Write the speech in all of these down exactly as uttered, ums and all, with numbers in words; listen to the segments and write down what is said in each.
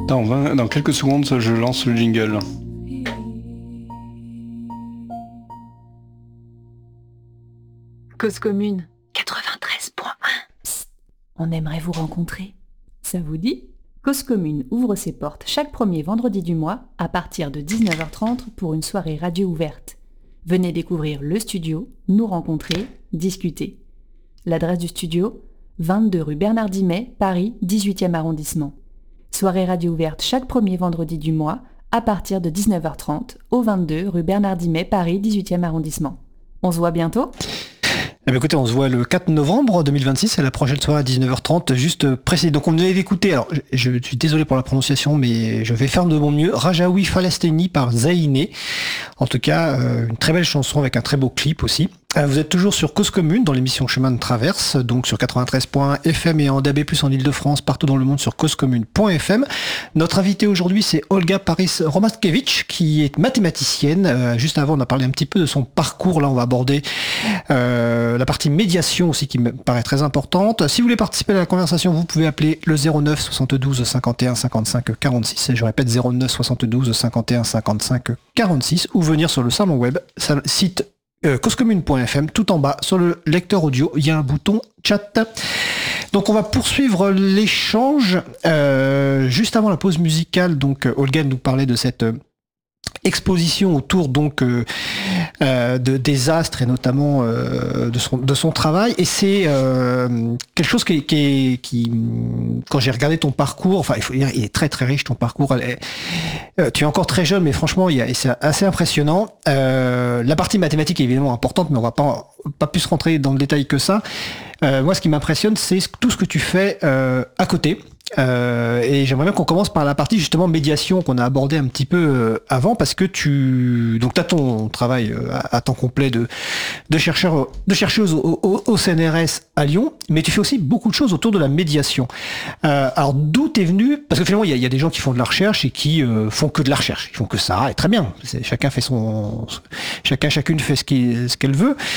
Dans, vingt, dans quelques secondes, je lance le jingle. Cause commune quatre-vingt-treize point un. Psst, on aimerait vous rencontrer. Ça vous dit ? Cause commune ouvre ses portes chaque premier vendredi du mois à partir de dix-neuf heures trente pour une soirée radio ouverte. Venez découvrir le studio, nous rencontrer, discuter. L'adresse du studio, vingt-deux rue Bernard Dimet, Paris, dix-huitième arrondissement. Soirée radio ouverte chaque premier vendredi du mois à partir de dix-neuf heures trente au vingt-deux rue Bernard Dimet, Paris, dix-huitième arrondissement. On se voit bientôt ? Eh bien, écoutez, on se voit le quatre novembre deux mille vingt-six, c'est la prochaine soirée à dix-neuf heures trente, juste précis. Donc on venait d'écouter, alors je, je suis désolé pour la prononciation, mais je vais faire de mon mieux, Rajaoui Falasteni par Zaïné. En tout cas, euh, une très belle chanson avec un très beau clip aussi. Euh, vous êtes toujours sur Cause Commune dans l'émission Chemin de Traverse, donc sur quatre-vingt-treize point un F M et en D A B plus, en Ile-de-France, partout dans le monde sur causecommune point F M. Notre invitée aujourd'hui, c'est Olga Paris-Romaskevitch, qui est mathématicienne. Euh, juste avant, on a parlé un petit peu de son parcours. Là, on va aborder euh, la partie médiation aussi, qui me paraît très importante. Si vous voulez participer à la conversation, vous pouvez appeler le zéro neuf soixante-douze cinquante et un cinquante-cinq quarante-six. Et je répète, zéro neuf soixante-douze cinquante et un cinquante-cinq quarante-six, ou venir sur le salon web, site Euh, causecommune point F M, tout en bas sur le lecteur audio, il y a un bouton chat. Donc on va poursuivre l'échange euh, juste avant la pause musicale. Donc Olga nous parlait de cette euh, exposition autour donc euh, euh, de, des astres et notamment euh, de son de son travail, et c'est euh, quelque chose qui, qui, qui quand j'ai regardé ton parcours, enfin il faut dire, il est très très riche ton parcours. Elle est, euh, tu es encore très jeune, mais franchement il y a, c'est assez impressionnant. Euh, la partie mathématique est évidemment importante, mais on va pas pas plus rentrer dans le détail que ça. Euh, moi, ce qui m'impressionne, c'est tout ce que tu fais euh, à côté. Euh, et j'aimerais bien qu'on commence par la partie justement médiation qu'on a abordée un petit peu euh, avant, parce que tu donc t'as ton travail euh, à, à temps complet de de chercheur de chercheuse au, au, au C N R S à Lyon, mais tu fais aussi beaucoup de choses autour de la médiation. Euh, alors d'où t'es venu? Parce que finalement il y a, il y a des gens qui font de la recherche et qui euh, font que de la recherche, ils font que ça, et très bien. C'est, chacun fait son chacun chacune fait ce qu'il ce qu'elle veut.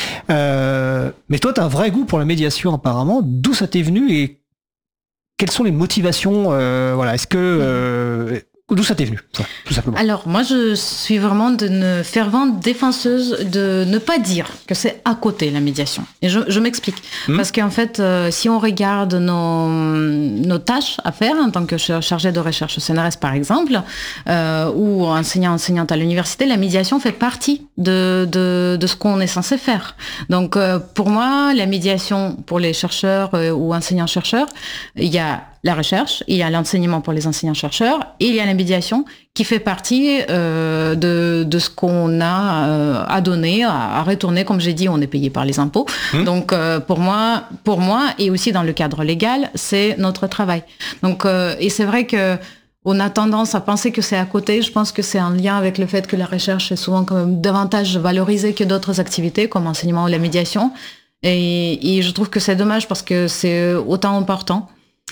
Euh, mais toi t'as un vrai goût pour la médiation apparemment. D'où ça t'est venu et quelles sont les motivations, euh, voilà, est-ce que euh, d'où ça t'est venu, tout simplement? Alors, moi, je suis vraiment une fervente défenseuse de ne pas dire que c'est à côté, la médiation. Et je, je m'explique. Mmh. Parce qu'en fait, euh, si on regarde nos, nos tâches à faire en tant que chargé de recherche au C N R S, par exemple, euh, ou enseignant, enseignante à l'université, la médiation fait partie de, de, de ce qu'on est censé faire. Donc, euh, pour moi, la médiation pour les chercheurs euh, ou enseignants-chercheurs, il y a la recherche, il y a l'enseignement pour les enseignants-chercheurs, et il y a la médiation qui fait partie euh, de, de ce qu'on a euh, à donner, à, à retourner. Comme j'ai dit, on est payé par les impôts. Mmh. Donc euh, pour moi, pour moi, et aussi dans le cadre légal, c'est notre travail. Donc, euh, et c'est vrai que on a tendance à penser que c'est à côté. Je pense que c'est en lien avec le fait que la recherche est souvent quand même davantage valorisée que d'autres activités, comme l'enseignement ou la médiation. Et, et je trouve que c'est dommage parce que c'est autant important.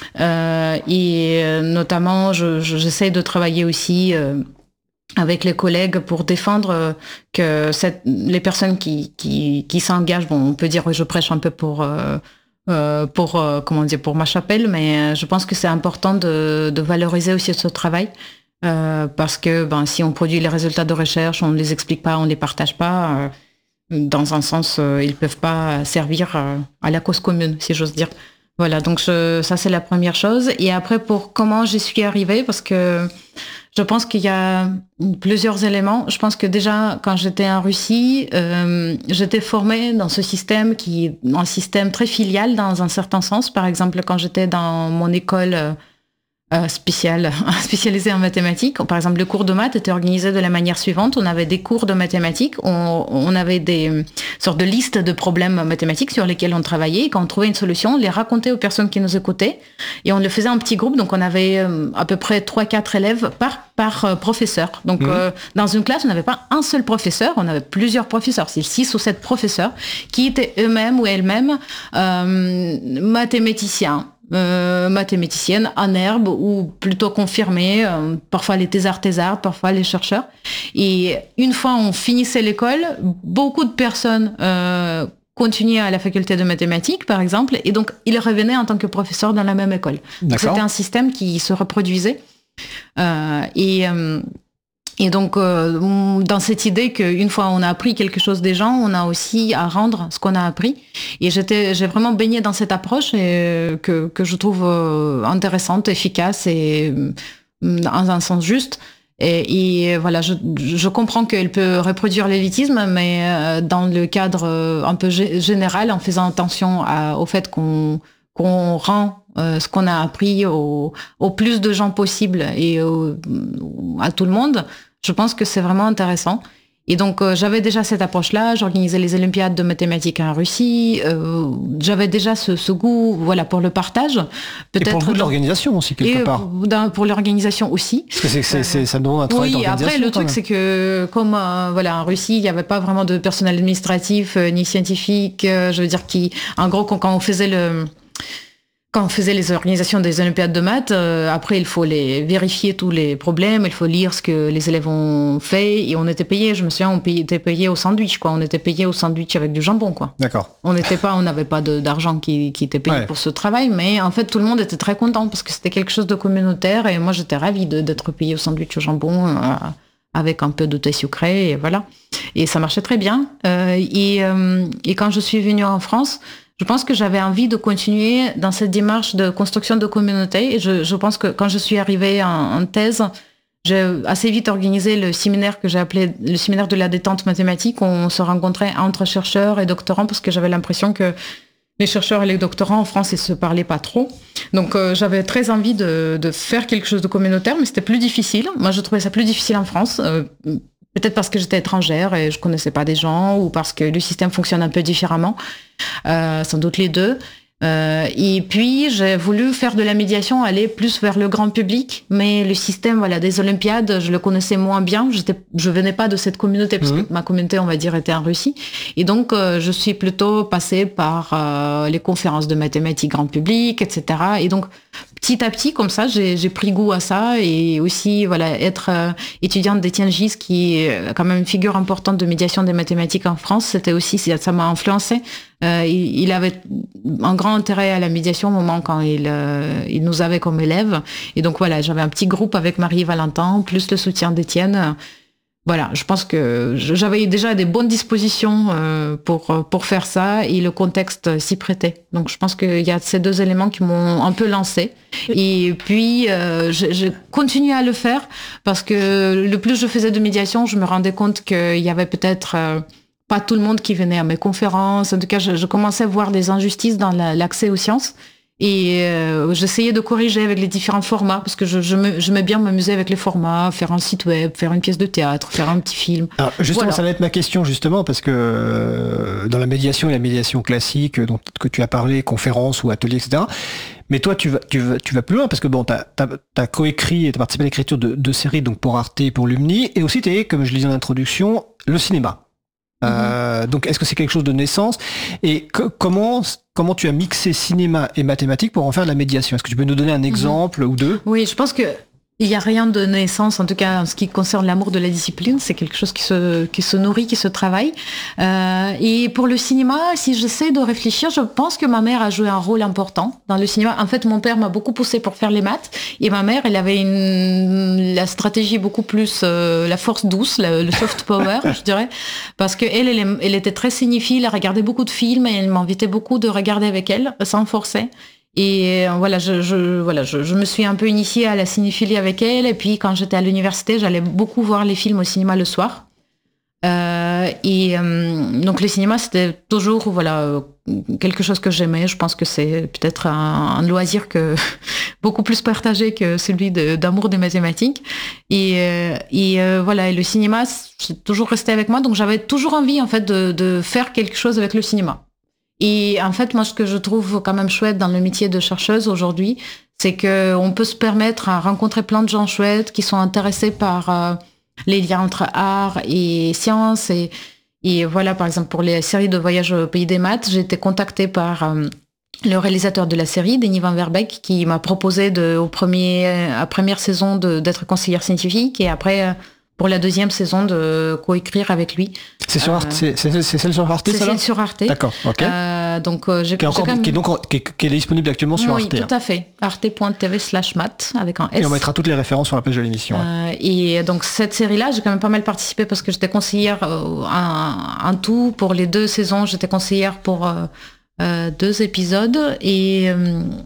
Euh, et notamment, je, je, j'essaie de travailler aussi euh, avec les collègues pour défendre euh, que cette, les personnes qui, qui, qui s'engagent, bon, on peut dire que je prêche un peu pour, euh, euh, pour, euh, comment dire, pour ma chapelle, mais je pense que c'est important de, de valoriser aussi ce travail. Euh, parce que ben, si on produit les résultats de recherche, on ne les explique pas, on ne les partage pas, euh, dans un sens, euh, ils ne peuvent pas servir euh, à la cause commune, si j'ose dire. Voilà, donc je, ça c'est la première chose. Et après, pour comment j'y suis arrivée, parce que je pense qu'il y a plusieurs éléments. Je pense que déjà, quand j'étais en Russie, euh, j'étais formée dans ce système qui est un système très filial dans un certain sens. Par exemple, quand j'étais dans mon école euh, spéciale, spécialisée en mathématiques, par exemple, le cours de maths était organisé de la manière suivante. On avait des cours de mathématiques, on, on avait des sortes de listes de problèmes mathématiques sur lesquels on travaillait. Et quand on trouvait une solution, on les racontait aux personnes qui nous écoutaient. Et on le faisait en petits groupes. Donc, on avait euh, à peu près trois quatre élèves par, par euh, professeur. Donc, mmh. euh, dans une classe, on n'avait pas un seul professeur, on avait plusieurs professeurs. C'est six ou sept professeurs qui étaient eux-mêmes ou elles-mêmes euh, mathématiciens. Euh, mathématiciennes en herbe ou plutôt confirmées, euh, parfois les thésards-thésards, parfois les chercheurs. Et une fois on finissait l'école, beaucoup de personnes euh, continuaient à la faculté de mathématiques, par exemple, et donc ils revenaient en tant que professeurs dans la même école. Donc, c'était un système qui se reproduisait. Euh, et euh, Et donc, euh, dans cette idée qu'une fois on a appris quelque chose des gens, on a aussi à rendre ce qu'on a appris. Et j'étais, j'ai vraiment baigné dans cette approche et, que, que je trouve euh, intéressante, efficace et dans un sens juste. Et, et voilà, je, je comprends qu'elle peut reproduire l'élitisme, mais euh, dans le cadre euh, un peu g- général, en faisant attention à, au fait qu'on, qu'on rend euh, ce qu'on a appris au, au plus de gens possible et au, à tout le monde. Je pense que c'est vraiment intéressant. Et donc, euh, j'avais déjà cette approche-là. J'organisais les Olympiades de mathématiques en Russie. Euh, j'avais déjà ce, ce goût, voilà, pour le partage. Peut-être et pour le goût de l'organisation aussi, quelque et part. Dans, pour l'organisation aussi. Parce que c'est, c'est, c'est, ça demande un travail oui, d'organisation. Après, le truc, même. c'est que, comme euh, voilà, en Russie, il n'y avait pas vraiment de personnel administratif euh, ni scientifique. Euh, je veux dire, qui, en gros, quand, quand on faisait le... Quand on faisait les organisations des Olympiades de maths, euh, après il faut les vérifier tous les problèmes, il faut lire ce que les élèves ont fait et on était payé. Je me souviens, on payait, était payé au sandwich, quoi. On était payé au sandwich avec du jambon, quoi. D'accord. On n'était pas, on n'avait pas de, d'argent qui, qui était payé ouais. pour ce travail, mais en fait tout le monde était très content parce que c'était quelque chose de communautaire et moi j'étais ravie de, d'être payée au sandwich au jambon. Euh, avec un peu de thé sucré, et voilà. Et ça marchait très bien. Euh, et, euh, et quand je suis venue en France, je pense que j'avais envie de continuer dans cette démarche de construction de communauté. Et je, je pense que quand je suis arrivée en, en thèse, j'ai assez vite organisé le séminaire que j'ai appelé le séminaire de la détente mathématique, où on se rencontrait entre chercheurs et doctorants, parce que j'avais l'impression que les chercheurs et les doctorants en France, ils se parlaient pas trop. Donc, euh, j'avais très envie de, de faire quelque chose de communautaire, mais c'était plus difficile. Moi, je trouvais ça plus difficile en France. Euh, peut-être parce que j'étais étrangère et je connaissais pas des gens, ou parce que le système fonctionne un peu différemment. Euh, sans doute les deux. Euh, et puis, j'ai voulu faire de la médiation, aller plus vers le grand public, mais le système, voilà, des Olympiades, je le connaissais moins bien. J'étais, je venais pas de cette communauté, parce mmh. que ma communauté, on va dire, était en Russie. Et donc, euh, je suis plutôt passée par euh, les conférences de mathématiques grand public, et cetera. Et donc, petit à petit, comme ça, j'ai, j'ai pris goût à ça, et aussi, voilà, être euh, étudiante d'Étienne Gis, qui est quand même une figure importante de médiation des mathématiques en France, c'était aussi, ça m'a influencé. Euh, il, il avait un grand intérêt à la médiation au moment quand il, euh, il nous avait comme élèves. Et donc voilà, j'avais un petit groupe avec Marie et Valentin, plus le soutien d'Étienne. Voilà, je pense que j'avais déjà des bonnes dispositions euh, pour, pour faire ça et le contexte s'y prêtait. Donc je pense qu'il y a ces deux éléments qui m'ont un peu lancé. Et puis, euh, je, je continue à le faire parce que le plus je faisais de médiation, je me rendais compte qu'il y avait peut-être... Euh, pas tout le monde qui venait à mes conférences. En tout cas, je, je commençais à voir des injustices dans la, l'accès aux sciences. Et euh, j'essayais de corriger avec les différents formats, parce que je, je me, j'aimais bien m'amuser avec les formats, faire un site web, faire une pièce de théâtre, faire un petit film. Alors justement, voilà. Ça va être ma question, justement, parce que euh, dans la médiation et la médiation classique, dont que tu as parlé, conférences ou ateliers, et cetera, mais toi, tu vas, tu vas, tu vas plus loin, parce que bon, t'as, t'as, t'as coécrit et t'as participé à l'écriture de deux séries, donc pour Arte et pour Lumni, et aussi t'es, comme je le disais en introduction, le cinéma. Euh, donc, est-ce que c'est quelque chose de naissance? Et que, comment, comment tu as mixé cinéma et mathématiques pour en faire de la médiation? Est-ce que tu peux nous donner un exemple mmh. ou deux? Oui, je pense que il n'y a rien de naissance, en tout cas en ce qui concerne l'amour de la discipline, c'est quelque chose qui se, qui se nourrit, qui se travaille. Euh, et pour le cinéma, si j'essaie de réfléchir, je pense que ma mère a joué un rôle important dans le cinéma. En fait, mon père m'a beaucoup poussé pour faire les maths, et ma mère, elle avait une, la stratégie beaucoup plus, euh, la force douce, le, le soft power, je dirais, parce que elle, elle, elle était très cinéphile, elle regardait beaucoup de films, et elle m'invitait beaucoup de regarder avec elle, sans forcer. Et voilà, je, je, voilà je, je me suis un peu initiée à la cinéphilie avec elle. Et puis, quand j'étais à l'université, j'allais beaucoup voir les films au cinéma le soir. Euh, et euh, donc, le cinéma, c'était toujours voilà, quelque chose que j'aimais. Je pense que c'est peut-être un, un loisir que, beaucoup plus partagé que celui de, d'amour des mathématiques. Et, euh, et euh, voilà, et le cinéma, c'est toujours resté avec moi. Donc, j'avais toujours envie, en fait, de, de faire quelque chose avec le cinéma. Et en fait, moi, ce que je trouve quand même chouette dans le métier de chercheuse aujourd'hui, c'est qu'on peut se permettre à rencontrer plein de gens chouettes qui sont intéressés par euh, les liens entre art et science. Et, et voilà, par exemple, pour les séries de voyages au pays des maths, j'ai été contactée par euh, le réalisateur de la série, Denis Van Verbeek, qui m'a proposé de, au premier, à première saison de, d'être conseillère scientifique et après... Euh, pour la deuxième saison de coécrire avec lui. C'est sur Arte, Euh, c'est, c'est, c'est celle sur Arte, C'est ça là celle sur Arte. D'accord, ok. Euh, donc euh, j'ai, qui, est encore, j'ai quand même... qui est donc qui est, qui est disponible actuellement sur oui, Arte. tout à fait. arte.tv slash mat avec un S. Et on mettra toutes les références sur la page de l'émission. Euh, et donc cette série-là, j'ai quand même pas mal participé parce que j'étais conseillère euh, un, un tout pour les deux saisons. J'étais conseillère pour euh, euh, deux épisodes et, euh,